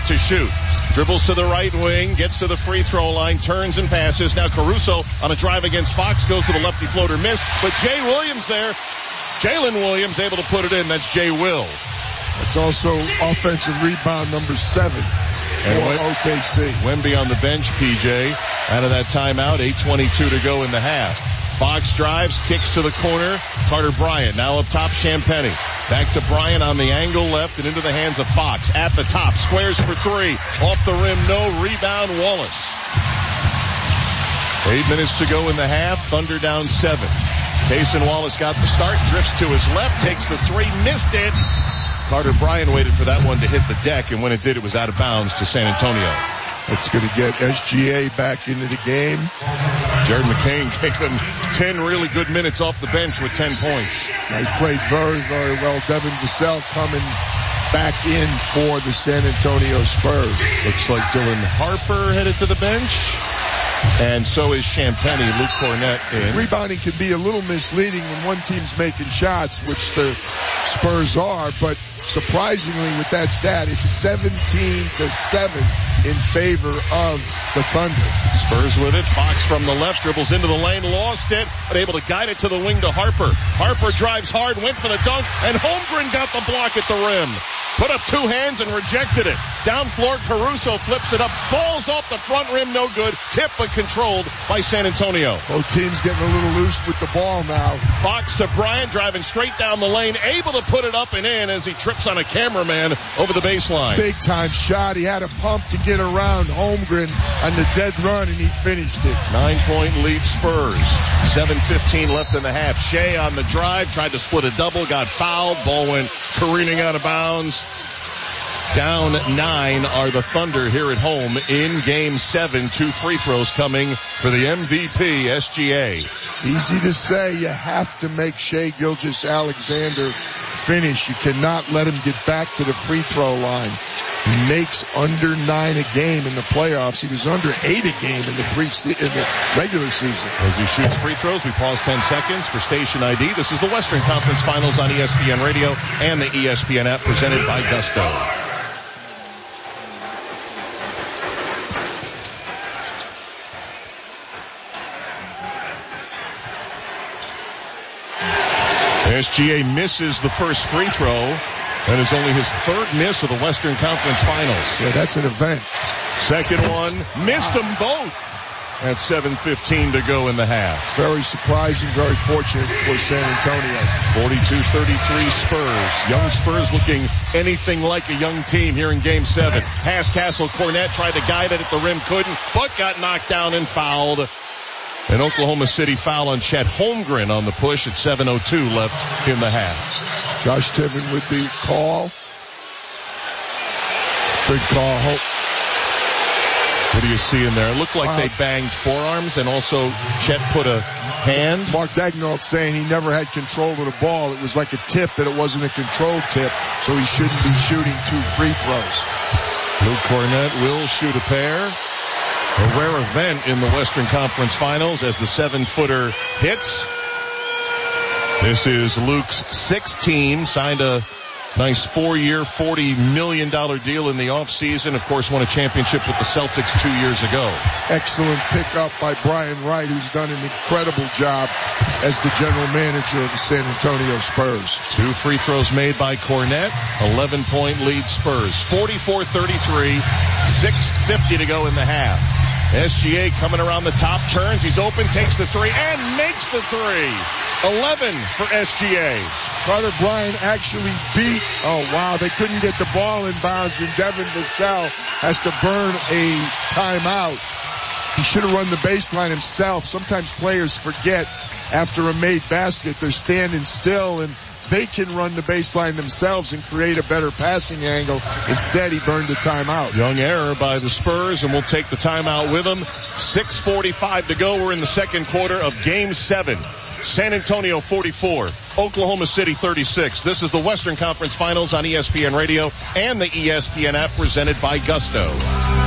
to shoot. Dribbles to the right wing, gets to the free throw line, turns and passes. Now Caruso on a drive against Fox goes to the lefty floater, miss. But Jay Williams there. Jalen Williams able to put it in. That's Jay Will. It's also offensive rebound number 7 for OKC. Wemby on the bench, PJ. Out of that timeout, 8:22 to go in the half. Fox drives, kicks to the corner. Carter Bryant now up top, Champagnie. Back to Bryant on the angle left and into the hands of Fox. At the top, squares for 3. Off the rim, no. Rebound, Wallace. 8 minutes to go in the half. Thunder down 7. Cason Wallace got the start, drifts to his left, takes the 3, missed it. Carter Bryant waited for that one to hit the deck, and when it did, it was out of bounds to San Antonio. It's going to get SGA back into the game. Jared McCain gave him 10 really good minutes off the bench with 10 points. He played very, very well. Devin Vassell coming back in for the San Antonio Spurs. Looks like Dylan Harper headed to the bench. And so is Champagnie, Luke Cornett in. Rebounding can be a little misleading when one team's making shots, which the Spurs are, but surprisingly with that stat, it's 17-7 in favor of the Thunder. Spurs with it. Fox from the left, dribbles into the lane, lost it, but able to guide it to the wing to Harper. Harper drives hard, went for the dunk, and Holmgren got the block at the rim. Put up 2 hands and rejected it. Down floor, Caruso flips it up, falls off the front rim, no good. Tip but controlled by San Antonio. Both teams getting a little loose with the ball now. Fox to Bryant, driving straight down the lane, able to put it up and in as he trips on a cameraman over the baseline. Big time shot. He had a pump to get around Holmgren on the dead run, and he finished it. 9-point lead Spurs. 7:15 left in the half. Shea on the drive, tried to split a double, got fouled. Ball went careening out of bounds. Down 9 are the Thunder here at home in Game 7. 2 free throws coming for the MVP, SGA. Easy to say. You have to make Shai Gilgeous-Alexander finish. You cannot let him get back to the free throw line. He makes under 9 a game in the playoffs. He was under 8 a game in the regular season. As he shoots free throws, we pause 10 seconds for station ID. This is the Western Conference Finals on ESPN Radio and the ESPN app presented by Gusto. SGA misses the first free throw, and is only his 3rd miss of the Western Conference Finals. Yeah, that's an event. Second one, missed them both at 7:15 to go in the half. Very surprising, very fortunate for San Antonio. 42-33 Spurs. Young Spurs looking anything like a young team here in Game 7. Housecastle Cornett tried to guide it at the rim, couldn't, but got knocked down and fouled. An Oklahoma City foul on Chet Holmgren on the push at 7:02 left in the half. Josh Tiven with the call. Good call. What do you see in there? It looked like they banged forearms, and also Chet put a hand. Mark Daigneault saying he never had control of the ball. It was like a tip, that it wasn't a controlled tip, so he shouldn't be shooting 2 free throws. Luke Cornett will shoot a pair. A rare event in the Western Conference Finals as the 7-footer hits. This is Luke's 6th team, signed a nice 4-year, $40 million deal in the offseason. Of course, won a championship with the Celtics 2 years ago. Excellent pickup by Brian Wright, who's done an incredible job as the general manager of the San Antonio Spurs. 2 free throws made by Cornett. 11-point lead Spurs. 44-33. 6:50 to go in the half. SGA coming around the top, turns, he's open, takes the 3, and makes the 3. 11 for SGA. Carter Bryant actually beat, they couldn't get the ball in bounds, and Devin Vassell has to burn a timeout. He should have run the baseline himself. Sometimes players forget after a made basket, they're standing still, and they can run the baseline themselves and create a better passing angle. Instead, he burned the timeout. Young error by the Spurs, and we'll take the timeout with them. 6:45 to go. We're in the second quarter of Game 7. San Antonio 44, Oklahoma City 36. This is the Western Conference Finals on ESPN Radio and the ESPN app presented by Gusto.